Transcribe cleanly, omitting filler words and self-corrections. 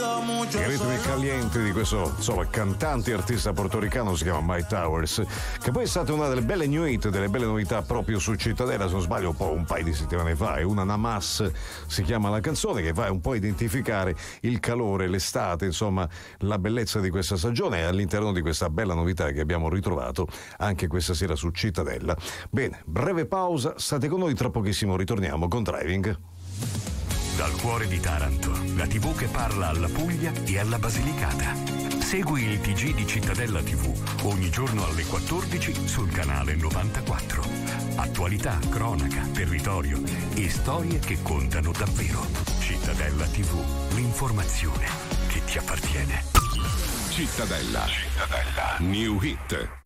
Il ritmo caliente di questo cantante e artista portoricano si chiama Mike Towers, che poi è stata una delle belle new hit, delle belle novità proprio su Cittadella, se non sbaglio un paio di settimane fa. È una Namas, si chiama la canzone, che va un po' a identificare il calore, l'estate, insomma la bellezza di questa stagione, all'interno di questa bella novità che abbiamo ritrovato anche questa sera su Cittadella. Bene, breve pausa, state con noi, tra pochissimo ritorniamo con Driving. Dal cuore di Taranto, la TV che parla alla Puglia e alla Basilicata. Segui il TG di Cittadella TV ogni giorno alle 14 sul canale 94. Attualità, cronaca, territorio e storie che contano davvero. Cittadella TV, l'informazione che ti appartiene. Cittadella. New Hit.